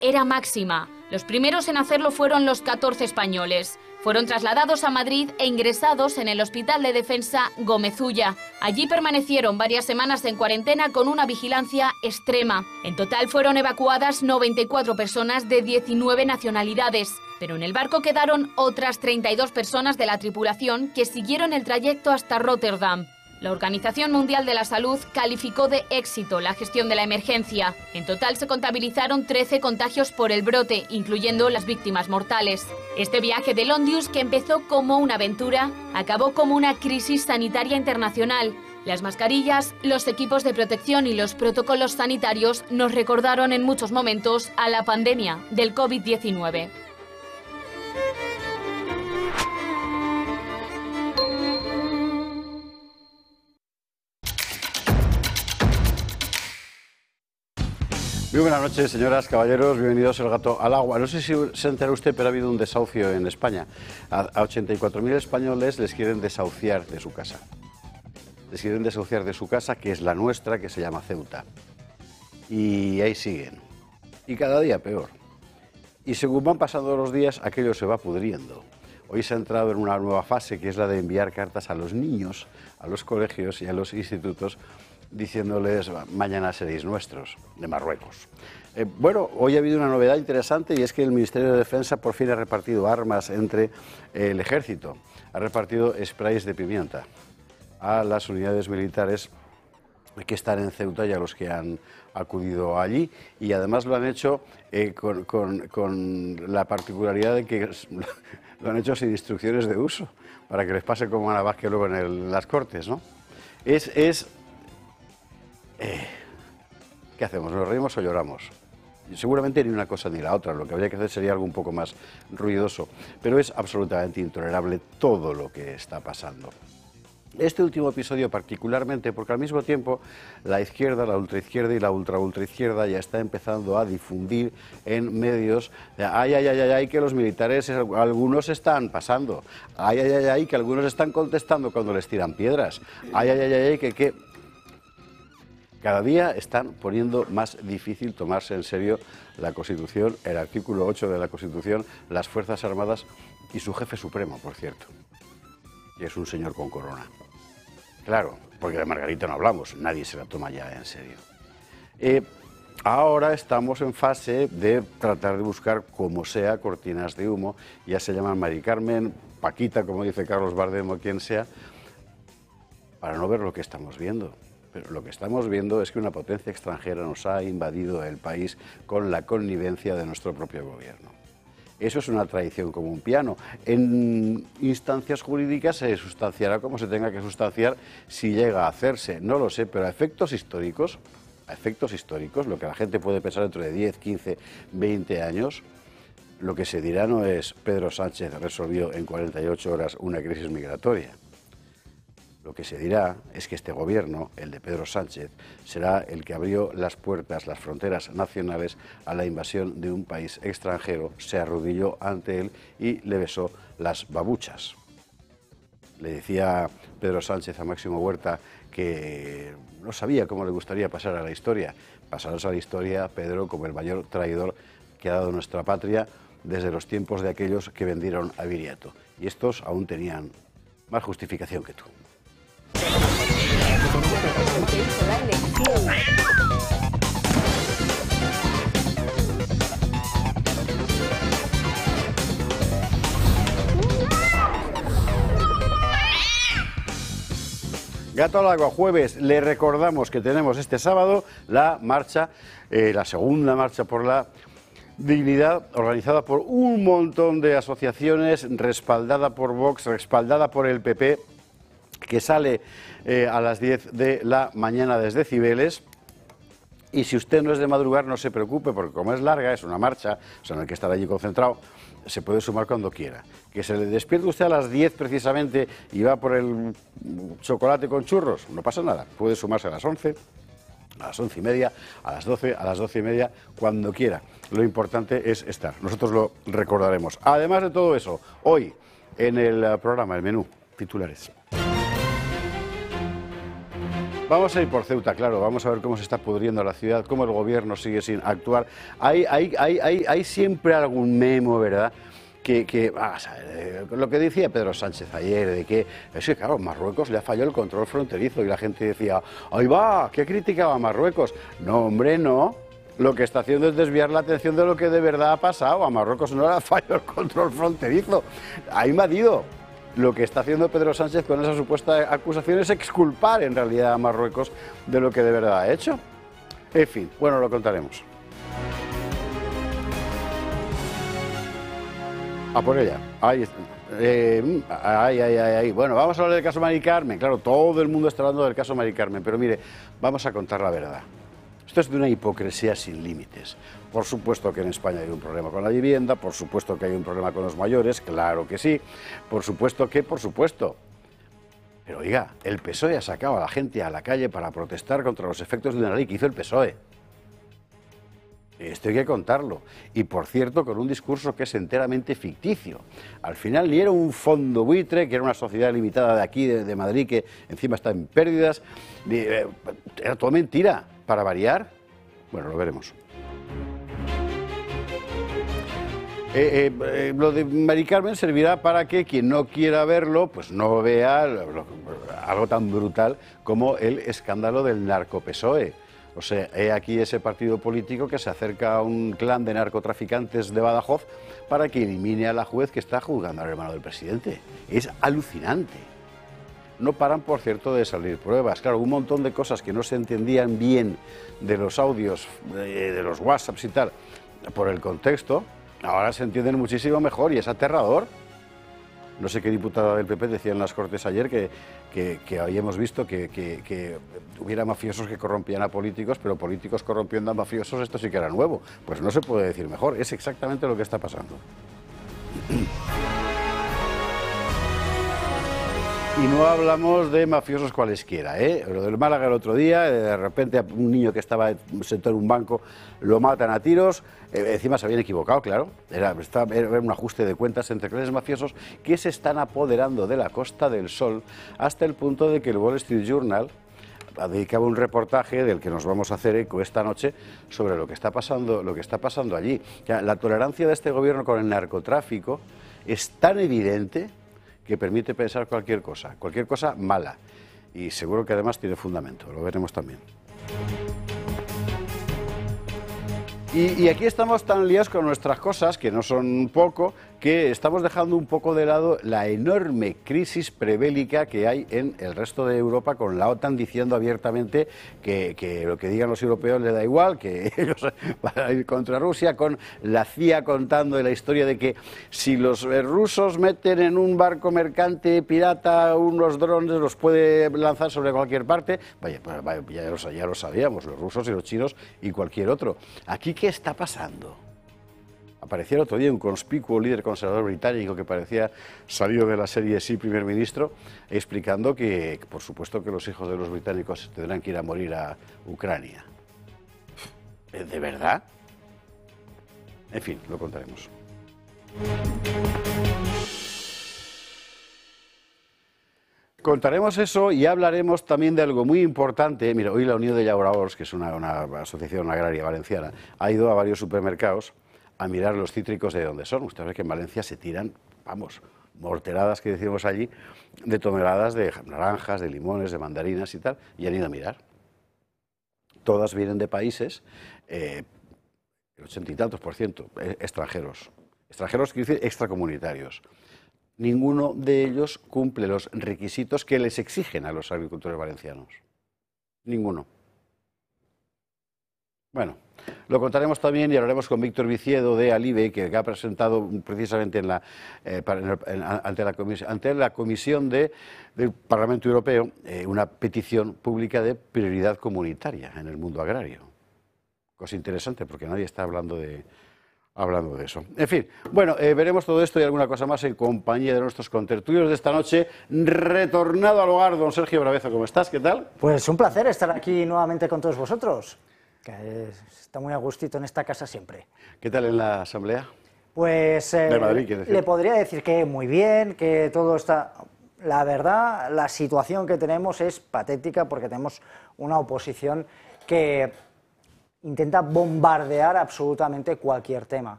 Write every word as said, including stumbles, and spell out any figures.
era máxima. Los primeros en hacerlo fueron los catorce españoles. Fueron trasladados a Madrid e ingresados en el Hospital de Defensa Gómez Ulla. Allí permanecieron varias semanas en cuarentena con una vigilancia extrema. En total fueron evacuadas noventa y cuatro personas de diecinueve nacionalidades. Pero en el barco quedaron otras treinta y dos personas de la tripulación que siguieron el trayecto hasta Rotterdam. La Organización Mundial de la Salud calificó de éxito la gestión de la emergencia. En total se contabilizaron trece contagios por el brote, incluyendo las víctimas mortales. Este viaje del Ondius, que empezó como una aventura, acabó como una crisis sanitaria internacional. Las mascarillas, los equipos de protección y los protocolos sanitarios nos recordaron en muchos momentos a la pandemia del COVID diecinueve. Muy buenas noches, señoras, caballeros, bienvenidos El Gato al Agua. No sé si se entera usted, pero ha habido un desahucio en España. A ochenta y cuatro mil españoles les quieren desahuciar de su casa. Les quieren desahuciar de su casa, que es la nuestra, que se llama Ceuta. Y ahí siguen. Y cada día peor. Y según van pasando los días, aquello se va pudriendo. Hoy se ha entrado en una nueva fase, que es la de enviar cartas a los niños, a los colegios y a los institutos, diciéndoles mañana seréis nuestros, de Marruecos. Eh, bueno, hoy ha habido una novedad interesante y es que el Ministerio de Defensa por fin ha repartido armas entre el ejército, ha repartido sprays de pimienta a las unidades militares que están en Ceuta y a los que han acudido allí, y además lo han hecho eh, con, con, con la particularidad de que lo han hecho sin instrucciones de uso, para que les pase como a Navas que luego en el, las Cortes, ¿no? Es... es Eh, ¿Qué hacemos? ¿Nos reímos o lloramos? Seguramente ni una cosa ni la otra. Lo que habría que hacer sería algo un poco más ruidoso. Pero es absolutamente intolerable todo lo que está pasando. Este último episodio particularmente porque al mismo tiempo la izquierda, la ultraizquierda y la ultra ultraizquierda ya está empezando a difundir en medios de, ay, ay, ay, ay, ay, que los militares algunos están pasando, ay, ay, ay, ay, que algunos están contestando cuando les tiran piedras, ay, ay, ay, ay, que... que... Cada día están poniendo más difícil tomarse en serio la Constitución, el artículo ocho de la Constitución, las Fuerzas Armadas y su jefe supremo, por cierto, que es un señor con corona. Claro, porque de Margarita no hablamos, nadie se la toma ya en serio. Eh, ahora estamos en fase de tratar de buscar, como sea, cortinas de humo, ya se llaman Mari Carmen, Paquita, como dice Carlos Bardem o quien sea, para no ver lo que estamos viendo. Pero lo que estamos viendo es que una potencia extranjera nos ha invadido el país con la connivencia de nuestro propio gobierno. Eso es una traición como un piano. En instancias jurídicas se sustanciará como se tenga que sustanciar si llega a hacerse. No lo sé, pero a efectos históricos, a efectos históricos, lo que la gente puede pensar dentro de diez, quince, veinte años, lo que se dirá no es Pedro Sánchez resolvió en cuarenta y ocho horas una crisis migratoria. Lo que se dirá es que este gobierno, el de Pedro Sánchez, será el que abrió las puertas, las fronteras nacionales a la invasión de un país extranjero, se arrodilló ante él y le besó las babuchas. Le decía Pedro Sánchez a Máximo Huerta que no sabía cómo le gustaría pasar a la historia. Pasarás a la historia, Pedro, como el mayor traidor que ha dado nuestra patria desde los tiempos de aquellos que vendieron a Viriato. Y estos aún tenían más justificación que tú. Gato al Agua, jueves. Le recordamos que tenemos este sábado la marcha, eh, la segunda marcha por la dignidad, organizada por un montón de asociaciones, respaldada por Vox, respaldada por el P P, que sale eh, a las diez de la mañana desde Cibeles. Y si usted no es de madrugar, no se preocupe, porque como es larga, es una marcha, o sea, no hay que estar allí concentrado, se puede sumar cuando quiera. Que se le despierte usted a las diez precisamente y va por el chocolate con churros, no pasa nada, puede sumarse a las once, a las once y media, a las doce, a las doce y media, cuando quiera. Lo importante es estar, nosotros lo recordaremos. Además de todo eso, hoy en el programa, el menú, titulares. Vamos a ir por Ceuta, claro, vamos a ver cómo se está pudriendo la ciudad, cómo el gobierno sigue sin actuar. Hay, hay, hay, hay, hay siempre algún memo, ¿verdad?, que, que ah, lo que decía Pedro Sánchez ayer, de que, es que claro, Marruecos le ha fallado el control fronterizo, y la gente decía, ¡ahí va!, ¿qué criticaba a Marruecos? No, hombre, no. Lo que está haciendo es desviar la atención de lo que de verdad ha pasado. A Marruecos no le ha fallado el control fronterizo, ha invadido. Lo que está haciendo Pedro Sánchez con esa supuesta acusación es exculpar en realidad a Marruecos de lo que de verdad ha hecho. En fin, bueno, lo contaremos. A por ella. Ahí está. Eh, ay, ay, ay, ay. Bueno, vamos a hablar del caso Mari Carmen. Claro, todo el mundo está hablando del caso Mari Carmen, pero mire, vamos a contar la verdad. Esto es de una hipocresía sin límites. Por supuesto que en España hay un problema con la vivienda, por supuesto que hay un problema con los mayores, claro que sí, por supuesto que, por supuesto. Pero oiga, el P S O E ha sacado a la gente a la calle para protestar contra los efectos de una ley que hizo el P S O E. Esto hay que contarlo. Y por cierto, con un discurso que es enteramente ficticio. Al final ni era un fondo buitre, que era una sociedad limitada de aquí, de, de Madrid, que encima está en pérdidas. Eh, era todo mentira. ¿Para variar? Bueno, lo veremos. Eh, eh, eh, lo de Mari Carmen servirá para que quien no quiera verlo, pues no vea lo, lo, algo tan brutal como el escándalo del narco-P S O E. O sea, he aquí ese partido político que se acerca a un clan de narcotraficantes de Badajoz para que elimine a la juez que está juzgando al hermano del presidente. Es alucinante. No paran, por cierto, de salir pruebas. Claro, un montón de cosas que no se entendían bien de los audios, de, de los WhatsApps y tal, por el contexto, ahora se entienden muchísimo mejor y es aterrador. No sé qué diputada del P P decía en las Cortes ayer que, que, que habíamos visto que, que, que hubiera mafiosos que corrompían a políticos, pero políticos corrompiendo a mafiosos, esto sí que era nuevo. Pues no se puede decir mejor, es exactamente lo que está pasando. Y no hablamos de mafiosos cualesquiera, ¿eh? Lo del Málaga el otro día, de repente a un niño que estaba sentado en un banco lo matan a tiros, eh, encima se habían equivocado, claro, era, estaba, era un ajuste de cuentas entre clases mafiosos que se están apoderando de la Costa del Sol hasta el punto de que el Wall Street Journal dedicaba un reportaje del que nos vamos a hacer eco esta noche sobre lo que está pasando, lo que está pasando allí. O sea, la tolerancia de este gobierno con el narcotráfico es tan evidente que permite pensar cualquier cosa, cualquier cosa mala. Y seguro que además tiene fundamento, lo veremos también. Y, y aquí estamos tan liados con nuestras cosas, que no son poco, que estamos dejando un poco de lado la enorme crisis prebélica que hay en el resto de Europa, con la OTAN diciendo abiertamente que, que lo que digan los europeos les da igual, que ellos van a ir contra Rusia, con la C I A contando la historia de que si los rusos meten en un barco mercante pirata unos drones, los puede lanzar sobre cualquier parte. Vaya, pues, vaya ya, lo, ya lo sabíamos, los rusos y los chinos y cualquier otro. Aquí, ¿qué está pasando? Aparecía el otro día un conspicuo líder conservador británico que parecía salido de la serie Sí, primer ministro, explicando que, por supuesto, que los hijos de los británicos tendrán que ir a morir a Ucrania. ¿De verdad? En fin, lo contaremos. Contaremos eso y hablaremos también de algo muy importante. Mira, hoy la Unión de Llauradors, que es una, una asociación agraria valenciana, ha ido a varios supermercados a mirar los cítricos de dónde son. Usted ve que en Valencia se tiran, vamos, morteradas que decimos allí, de toneladas de naranjas, de limones, de mandarinas y tal, y han ido a mirar. Todas vienen de países, eh, el ochenta y tantos por ciento, eh, extranjeros. Extranjeros quiere decir extracomunitarios. Ninguno de ellos cumple los requisitos que les exigen a los agricultores valencianos. Ninguno. Bueno, lo contaremos también y hablaremos con Víctor Viciedo de Alive, que ha presentado precisamente en la, eh, para, en, ante, la comisión, ante la Comisión de, del Parlamento Europeo eh, una petición pública de prioridad comunitaria en el mundo agrario. Cosa interesante porque nadie está hablando de, hablando de eso. En fin, bueno, eh, veremos todo esto y alguna cosa más en compañía de nuestros contertulios de esta noche. Retornado al hogar, don Sergio Bravezo, ¿cómo estás? ¿Qué tal? Pues un placer estar aquí nuevamente con todos vosotros, que está muy a gustito en esta casa siempre. ¿Qué tal en la asamblea? Pues eh, de Madrid, quiere decir. Le podría decir que muy bien, que todo está la verdad, la situación que tenemos es patética porque tenemos una oposición que intenta bombardear absolutamente cualquier tema.